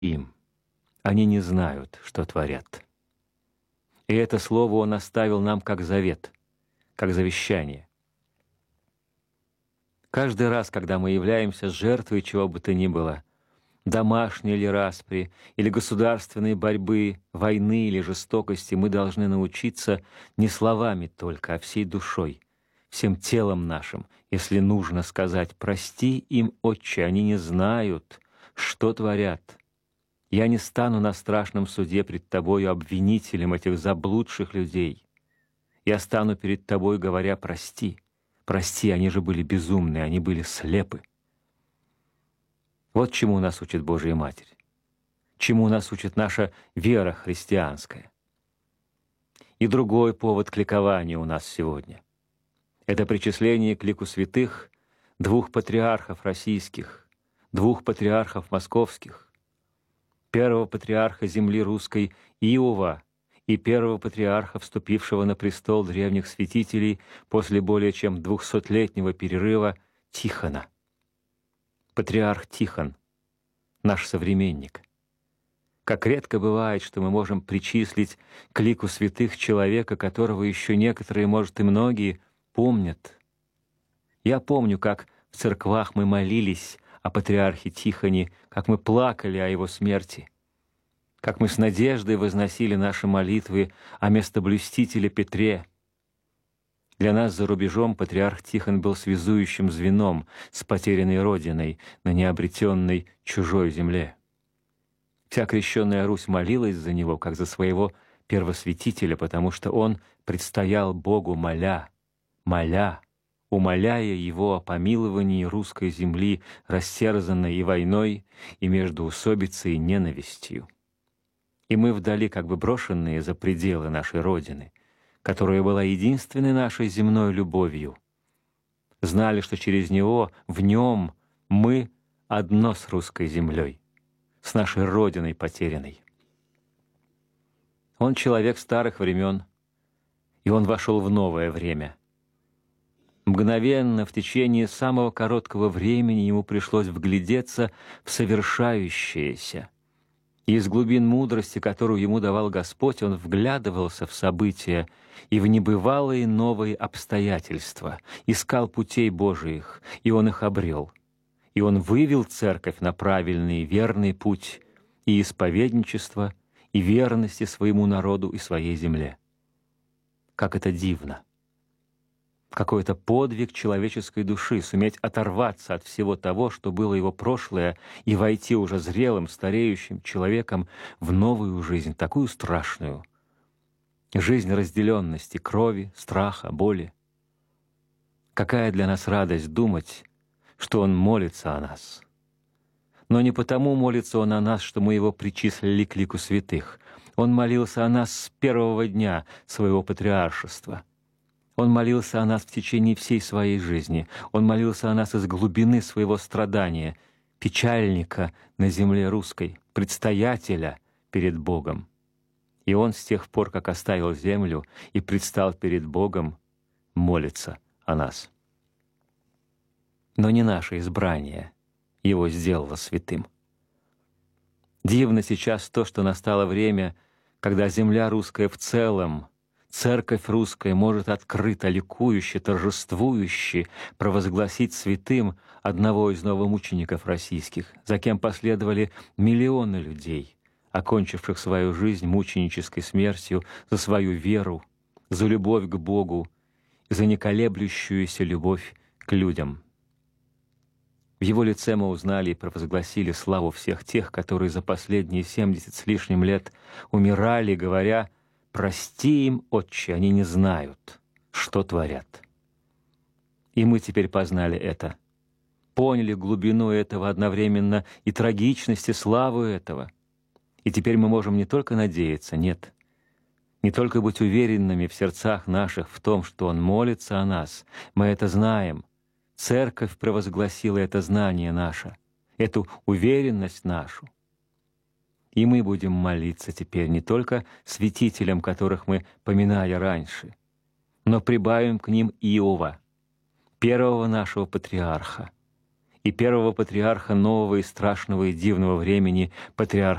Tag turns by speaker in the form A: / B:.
A: им. Они не знают, что творят». И это слово Он оставил нам как завет, как завещание. Каждый раз, когда мы являемся жертвой чего бы то ни было, домашней или распри, или государственной борьбы, войны или жестокости, мы должны научиться не словами только, а всей душой, всем телом нашим, если нужно сказать: «Прости им, Отче, они не знают, что творят». Я не стану на страшном суде пред Тобою обвинителем этих заблудших людей. Я стану перед Тобой, говоря: «Прости, прости, они же были безумны, они были слепы». Вот чему нас учит Божья Матерь, чему нас учит наша вера христианская. И другой повод к ликованию у нас сегодня — это причисление к лику святых двух патриархов российских, двух патриархов московских, первого патриарха земли русской Иова и первого патриарха, вступившего на престол древних святителей после более чем 200-летнего перерыва, Тихона. Патриарх Тихон, наш современник. Как редко бывает, что мы можем причислить к лику святых человека, которого еще некоторые, может, и многие, помнят. Я помню, как в церквах мы молились о патриархе Тихоне, как мы плакали о его смерти, как мы с надеждой возносили наши молитвы о местоблюстителе Петре. Для нас за рубежом патриарх Тихон был связующим звеном с потерянной Родиной на необретенной чужой земле. Вся крещенная Русь молилась за него, как за своего первосвятителя, потому что он предстоял Богу умоляя Его о помиловании русской земли, растерзанной и войной, и междоусобицей и ненавистью. И мы вдали, как бы брошенные за пределы нашей Родины, которая была единственной нашей земной любовью, знали, что через Него, в Нем мы одно с русской землей, с нашей Родиной потерянной. Он человек старых времен, и он вошел в новое время. Мгновенно, в течение самого короткого времени ему пришлось вглядеться в совершающееся. И из глубин мудрости, которую ему давал Господь, он вглядывался в события и в небывалые новые обстоятельства, искал путей Божиих, и он их обрел. И он вывел церковь на правильный и верный путь и исповедничества, и верности своему народу и своей земле. Как это дивно! Какой-то подвиг человеческой души — суметь оторваться от всего того, что было его прошлое, и войти уже зрелым, стареющим человеком в новую жизнь, такую страшную. Жизнь разделенности, крови, страха, боли. Какая для нас радость думать, что Он молится о нас. Но не потому молится Он о нас, что мы Его причислили к лику святых. Он молился о нас с первого дня своего патриаршества. Он молился о нас в течение всей своей жизни. Он молился о нас из глубины своего страдания, печальника на земле русской, предстоятеля перед Богом. И Он с тех пор, как оставил землю и предстал перед Богом, молится о нас. Но не наше избрание Его сделало святым. Дивно сейчас то, что настало время, когда земля русская в целом, Церковь русская может открыто, ликующе, торжествующе провозгласить святым одного из новомучеников российских, за кем последовали миллионы людей, окончивших свою жизнь мученической смертью за свою веру, за любовь к Богу, за неколеблющуюся любовь к людям. В Его лице мы узнали и провозгласили славу всех тех, которые за последние 70 с лишним лет умирали, говоря: «Прости им, Отче, они не знают, что творят». И мы теперь познали это, поняли глубину этого одновременно и трагичность, и славу этого. И теперь мы можем не только надеяться, нет, не только быть уверенными в сердцах наших в том, что Он молится о нас, мы это знаем. Церковь провозгласила это знание наше, эту уверенность нашу. И мы будем молиться теперь не только святителям, которых мы поминали раньше, но прибавим к ним Иова, первого нашего патриарха, и первого патриарха нового и страшного и дивного времени, патриарха